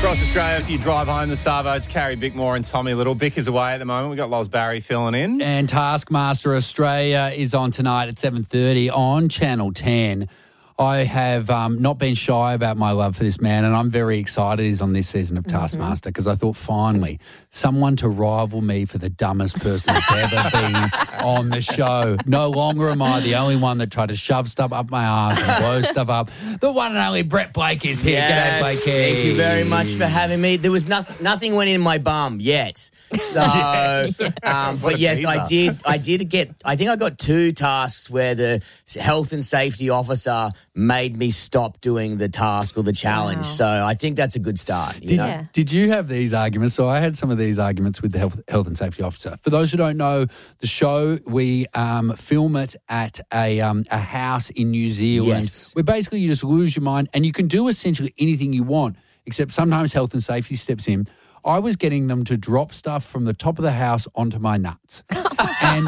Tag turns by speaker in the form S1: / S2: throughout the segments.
S1: Across Australia, if you drive home the Savo, it's Carrie Bickmore and Tommy Little. Bick is away at the moment. We've got Loz Barry filling in.
S2: And Taskmaster Australia is on tonight at 7:30 on Channel 10. I have not been shy about my love for this man, and I'm very excited he's on this season of Taskmaster because I thought, finally, someone to rival me for the dumbest person that's ever been on the show. No longer am I the only one that tried to shove stuff up my arse and blow stuff up. The one and only Brett Blake is here.
S3: Yes,
S2: G'day, Blakey.
S3: thank you very much for having me. There was nothing went in my bum yet. So, but yes, I did get, I think I got 2 tasks where the health and safety officer made me stop doing the task or the challenge.
S4: Wow.
S3: So I think that's a good start. You know?
S2: Did you have these arguments? So I had some of these arguments with the health and safety officer. For those who don't know, the show, we film it at a house in New Zealand.
S3: Yes.
S2: Where basically you just lose your mind and you can do essentially anything you want, except sometimes health and safety steps in. I was getting them to drop stuff from the top of the house onto my nuts. And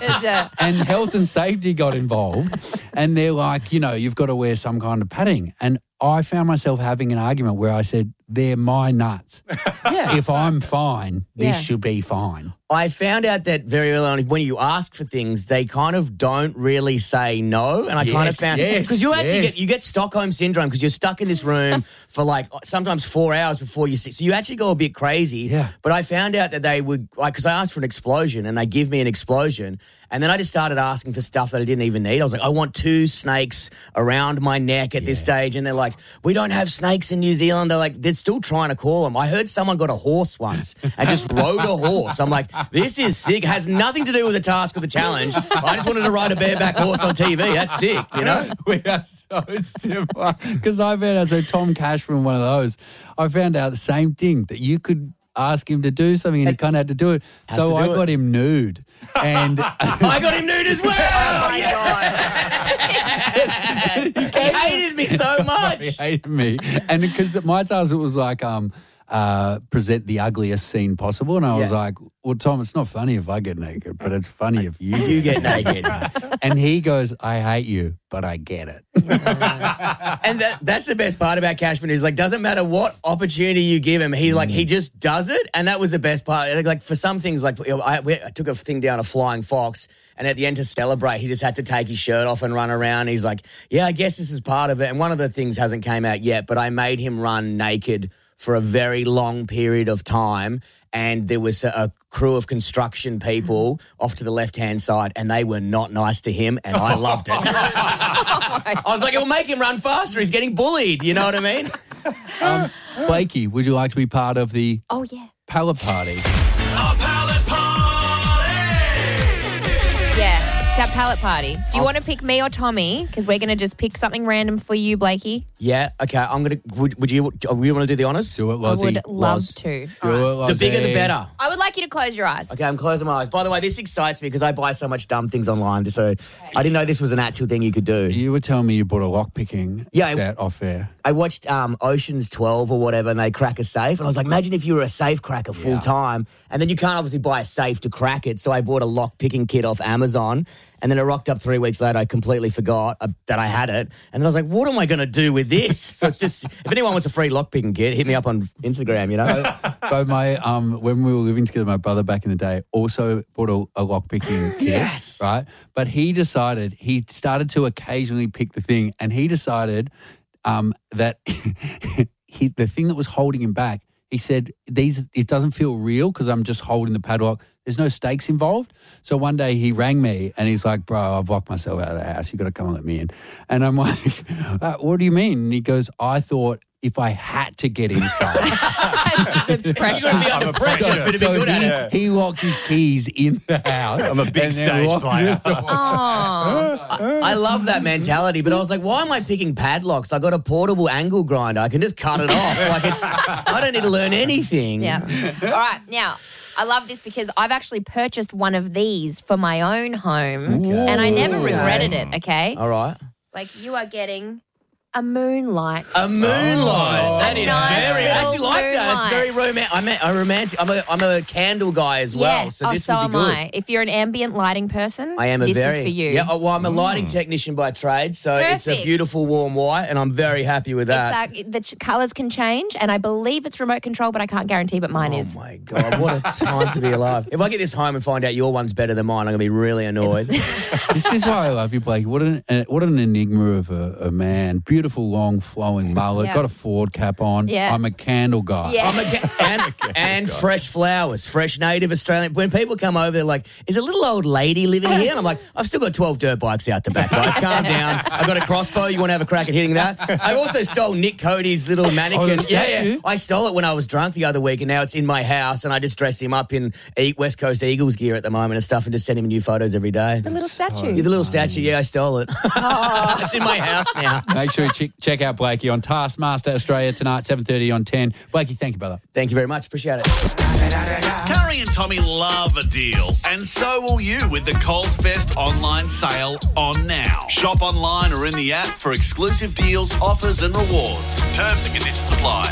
S2: health and safety got involved. And they're like, you've got to wear some kind of padding. And I found myself having an argument where I said, they're my nuts. If I'm fine, this should be fine.
S3: I found out that very early on, when you ask for things, they kind of don't really say no. And I kind of found, because you actually get Stockholm syndrome because you're stuck in this room for like sometimes 4 hours before you see. So you actually go a bit crazy.
S2: Yeah.
S3: But I found out that they would, because I asked for an explosion and they give me an explosion. And then I just started asking for stuff that I didn't even need. I was like, I want 2 snakes around my neck at this stage. And they're like, we don't have snakes in New Zealand. They're like, they're still trying to call them. I heard someone got a horse once and just rode a horse. I'm like, this is sick. It has nothing to do with the task or the challenge. I just wanted to ride a bareback horse on TV. That's sick, you know?
S2: We are so similar. Because I found out, so Tom Cash from one of those, I found out the same thing, that you could ask him to do something and he kind of had to do it. So I got him nude. And
S3: I got him nude as well.
S4: Oh, my God.
S3: He hated me so much.
S2: He hated me. And because my task, it was like present the ugliest scene possible. And I was like, well, Tom, it's not funny if I get naked, but it's funny if you
S3: get naked.
S2: And he goes, I hate you, but I get it.
S3: And that's the best part about Cashman is like, doesn't matter what opportunity you give him, he just does it. And that was the best part. Like for some things, like I took a thing down a flying fox, and at the end to celebrate, he just had to take his shirt off and run around. He's like, yeah, I guess this is part of it. And one of the things hasn't came out yet, but I made him run naked for a very long period of time. And there was a crew of construction people off to the left-hand side, and they were not nice to him, and I loved it. I was like, it will make him run faster. He's getting bullied. You know what I mean?
S2: Blakey, would you like to be part of the pallet party?
S4: Yeah, it's our pallet party. Do you want to pick me or Tommy? Because we're going to just pick something random for you, Blakey.
S3: Yeah, okay. I'm going to... Would you want to do the honours?
S2: Do it,
S4: I
S2: Lozzie.
S4: would love to.
S3: The bigger the better.
S4: I would like you to close your eyes.
S3: Okay, I'm closing my eyes. By the way, this excites me because I buy so much dumb things online, so I didn't know this was an actual thing you could do.
S2: You were telling me you bought a lockpicking set off air.
S3: I watched Ocean's 12 or whatever, and they crack a safe. And I was like, imagine if you were a safe cracker full time. And then you can't obviously buy a safe to crack it. So I bought a lock-picking kit off Amazon. And then it rocked up 3 weeks later. I completely forgot that I had it. And then I was like, what am I going to do with this? So it's just, if anyone wants a free lock-picking kit, hit me up on Instagram, you know?
S2: So my, when we were living together, my brother back in the day also bought a lock-picking kit.
S3: Yes.
S2: Right? But he started to occasionally pick the thing, and he decided that the thing that was holding him back, he said, it doesn't feel real because I'm just holding the padlock. There's no stakes involved. So one day he rang me and he's like, bro, I've locked myself out of the house. You got to come and let me in. And I'm like, what do you mean? And he goes, I thought if I had to get inside.
S4: That's pressure.
S3: You're going to be under pressure for to be good at it.
S2: He locked his keys in the house.
S1: I'm a big stage player.
S3: I love that mentality, but I was like, why am I picking padlocks? I got a portable angle grinder. I can just cut it off. I don't need to learn anything.
S4: Yeah. All right. Now, I love this because I've actually purchased one of these for my own home and I never regretted it, okay?
S3: All right.
S4: Like you are getting A moonlight.
S3: A moonlight. That is
S4: Nice
S3: very. I actually
S4: little
S3: like that. It's very
S4: moonlight.
S3: romantic. I'm a candle guy as well,
S4: Yeah.
S3: so this
S4: so
S3: would
S4: am
S3: be good.
S4: I. If you're an ambient lighting person,
S3: I am
S4: this is for you.
S3: Yeah, well, I'm a lighting technician by trade, so it's a
S4: Perfect.
S3: beautiful warm white, and I'm very happy with that.
S4: It's the colours can change, and I believe it's remote control, but I can't guarantee. But mine is.
S3: Oh my God, what a time to be alive. If I get this home and find out your one's better than mine, I'm going to be really annoyed.
S2: This is why I love you, Blake. What an enigma of a man. Beautiful, long, flowing mullet.
S4: Yeah.
S2: Got a Ford cap on.
S4: Yeah.
S2: I'm a candle guy.
S4: Yeah.
S3: And fresh flowers, fresh native Australian. When people come over, they're like, is a little old lady living here? And I'm like, I've still got 12 dirt bikes out the back, guys. Calm down. I've got a crossbow. You want to have a crack at hitting that? I also stole Nick Cody's little mannequin.
S2: that's you?
S3: I stole it when I was drunk the other week, and now it's in my house, and I just dress him up in West Coast Eagles gear at the moment and stuff, and just send him new photos every day.
S4: The little statue.
S3: You're the little statue. Yeah, I stole it. It's in my house now.
S2: Make sure you check out Blakey on Taskmaster Australia tonight, 7:30 on 10. Blakey, thank you, brother.
S3: Thank you very much. Appreciate it.
S5: Curry and Tommy love a deal, and so will you with the Coles Fest online sale on now. Shop online or in the app for exclusive deals, offers and rewards. Terms and conditions apply.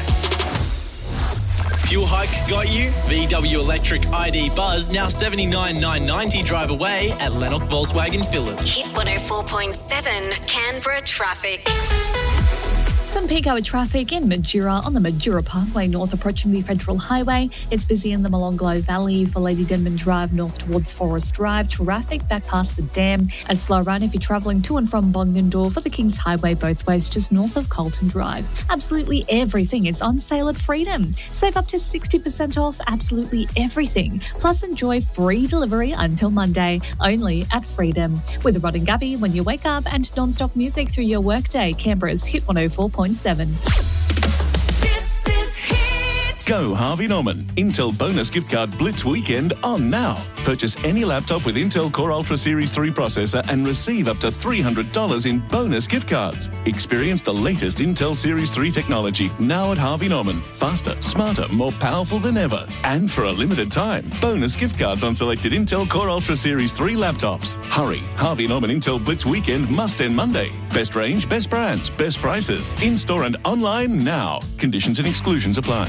S6: Fuel hike got you? VW Electric ID Buzz now $79,990 drive away at Lennox Volkswagen Phillip.
S7: Hit 104.7 Canberra traffic.
S8: Some peak hour traffic in Majura on the Majura Parkway north approaching the Federal Highway. It's busy in the Molonglo Valley for Lady Denman Drive north towards Forest Drive. Traffic back past the dam. A slow run if you're travelling to and from Bungendore for the Kings Highway both ways just north of Colton Drive. Absolutely everything is on sale at Freedom. Save up to 60% off absolutely everything. Plus enjoy free delivery until Monday only at Freedom. With Rod and Gabby when you wake up and non-stop music through your workday. Canberra's Hit 104.7.
S7: This is Hit.
S9: Go Harvey Norman. Intel bonus gift card Blitz weekend on now. Purchase any laptop with Intel Core Ultra Series 3 processor and receive up to $300 in bonus gift cards. Experience the latest Intel Series 3 technology now at Harvey Norman. Faster, smarter, more powerful than ever. And for a limited time, bonus gift cards on selected Intel Core Ultra Series 3 laptops. Hurry. Harvey Norman Intel Blitz weekend must end Monday. Best range, best brands, best prices. In-store and online now. Conditions and exclusions apply.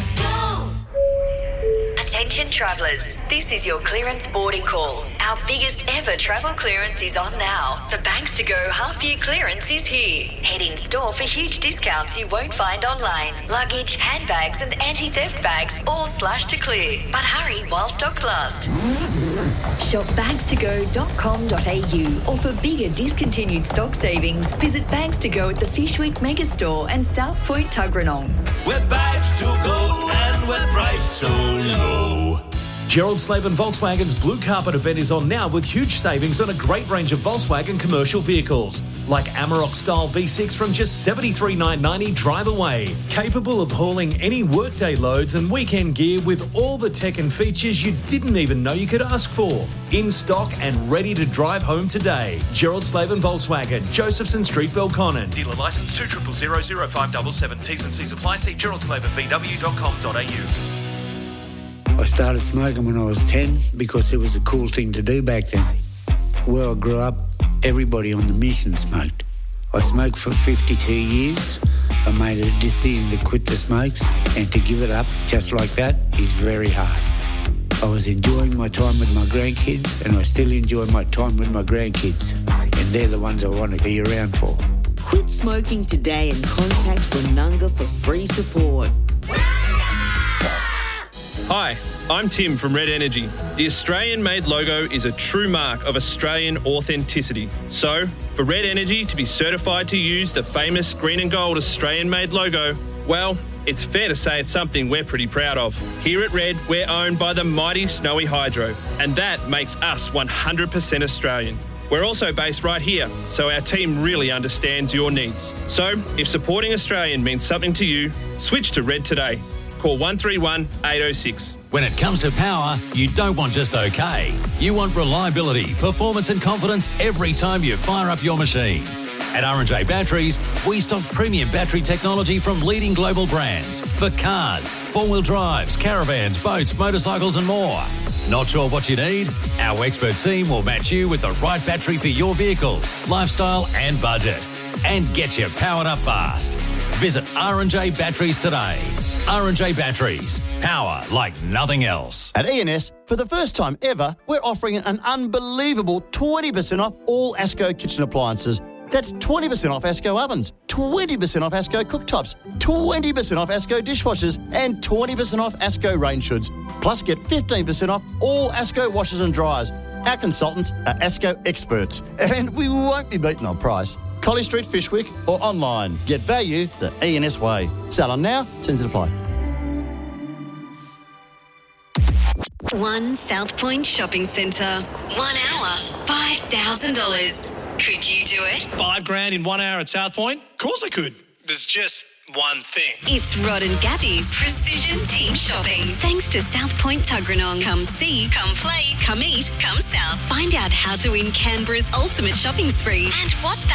S7: Attention travellers, this is your clearance boarding call. Our biggest ever travel clearance is on now. The Banks to Go half-year clearance is here. Head in store for huge discounts you won't find online. Luggage, handbags and anti-theft bags all slashed to clear. But hurry while stocks last. Shop bagstogo.com.au or for bigger discontinued stock savings, visit Bags to Go at the Fishwick Megastore and South Point Tuggeranong.
S5: We're bags to go and we're priced so low.
S10: Gerald Slavin Volkswagen's Blue Carpet event is on now with huge savings on a great range of Volkswagen commercial vehicles, like Amarok Style V6 from just $73,990 drive away. Capable of hauling any workday loads and weekend gear with all the tech and features you didn't even know you could ask for. In stock and ready to drive home today. Gerald Slavin Volkswagen, Josephson Street, Belconnen. Dealer licence 2000577. T's and C's apply. See geraldslavinvw.com.au.
S11: I started smoking when I was 10 because it was a cool thing to do back then. Where I grew up, everybody on the mission smoked. I smoked for 52 years. I made a decision to quit the smokes, and to give it up just like that is very hard. I was enjoying my time with my grandkids, and I still enjoy my time with my grandkids, and they're the ones I want to be around for.
S12: Quit smoking today and contact Renunga for free support.
S13: Hi, I'm Tim from Red Energy. The Australian-made logo is a true mark of Australian authenticity. So, for Red Energy to be certified to use the famous green and gold Australian-made logo, well, it's fair to say it's something we're pretty proud of. Here at Red, we're owned by the mighty Snowy Hydro, and that makes us 100% Australian. We're also based right here, so our team really understands your needs. So, if supporting Australian means something to you, switch to Red today. Call 131 806.
S14: When it comes to power, you don't want just okay. You want reliability, performance and confidence every time you fire up your machine. At R&J Batteries, we stock premium battery technology from leading global brands for cars, four-wheel drives, caravans, boats, motorcycles and more. Not sure what you need? Our expert team will match you with the right battery for your vehicle, lifestyle and budget. and get you powered up fast. Visit R&J Batteries today. R&J Batteries. Power like nothing else.
S15: At ENS, for the first time ever, we're offering an unbelievable 20% off all ASCO kitchen appliances. That's 20% off ASCO ovens, 20% off ASCO cooktops, 20% off ASCO dishwashers, and 20% off ASCO range hoods. Plus, get 15% off all ASCO washers and dryers. Our consultants are ASCO experts, and we won't be beaten on price. Colley Street, Fishwick, or online. Get value the ENS way. Sale on now, terms apply.
S7: One South Point Shopping Centre. 1 hour, $5,000. Could you do it?
S6: $5,000 in 1 hour at South Point? Of course I could. There's just one thing.
S7: It's Rod and Gabby's Precision Team Shopping. Thanks to South Point Tuggeranong. Come see, come play, come eat, come south. Find out how to win Canberra's ultimate shopping spree and what